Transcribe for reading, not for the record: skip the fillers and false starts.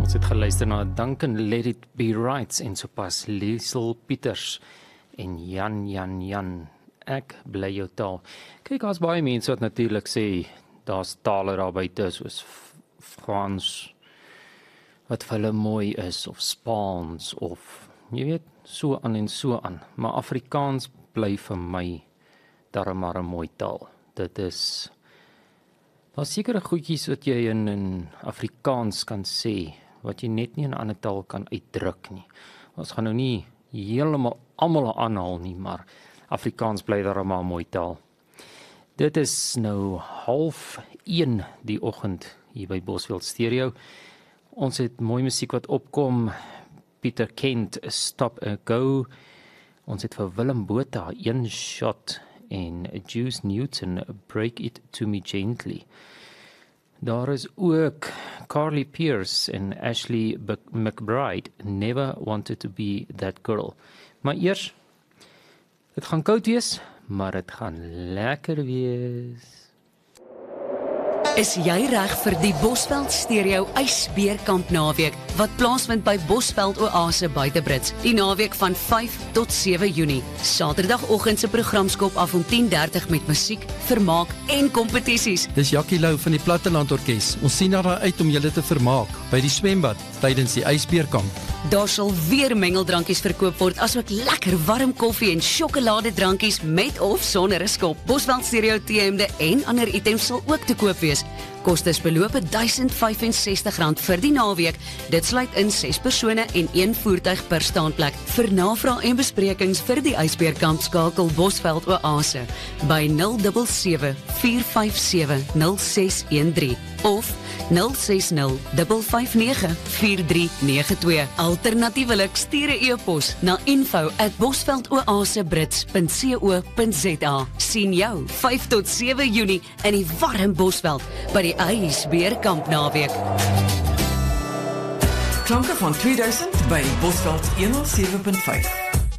Ons het geluister na Duncan Let It Be Right en sopas Liesel Pieters en Jan. Ek bly jou taal. Kyk, as baie mense wat natuurlik sê, daar's tale daar buite soos Frans, wat vir hulle mooi is, of Spaans, of jy weet, so aan en so aan. Maar Afrikaans bly vir my darem maar 'n mooi taal. Dit is, daar's sekere goedjies wat jy in Afrikaans kan sê, wat jy net nie in 'n ander taal kan uitdruk nie. Ons gaan nou nie heeltemal almal aanhaal nie, maar Afrikaans bly darem maar 'n mooi taal. Dit is nou 12:30 die oggend hier by Bosveld Stereo. Ons het mooi musiek wat opkom. Pieter Kent, Stop and Go. Ons het vir Willem Botha, Een Shot en Juice Newton, Break It To Me Gently. Daar is ook Carly Pearce en Ashley McBride, Never Wanted To Be That Girl. Maar eers, dit gaan koud wees, maar dit gaan lekker wees. Is jy reg vir die Bosveld Stereo ysbeerkamp naweek wat plaasvind by Bosveld Oase Buitebrits die naweek van 5 tot 7 Junie. Saterdagoggend se programskop af om 10:30 met musiek, vermaak en kompetisies. Dis Jackie Lou van die Platteland Orkees. Ons sien daarna uit om julle te vermaak by die swembad tydens die ysbeerkamp. Daar sal weer mengeldrankies verkoop word, asook lekker warm koffie en sjokoladedrankies met of sonder 'n skop. Bosveld Stereo T-hemde en ander items sal ook te koop wees. Kostes beloop R1065 vir die naweek. Dit sluit in 6 persone en 1 voertuig per staanplek. Vir navraag en besprekings vir die ysbeerkamp skakel Bosveld Oase by 077 457 0613 of 060 559 4392. Alternatiewelik stuur 'n e-pos na info@bosveldoasebrits.co.za. Sien jou 5 tot 7 Junie in die warm Bosveld by die ysbeerkamp naweek. Klanke van 2000 by Bosveld 107.5.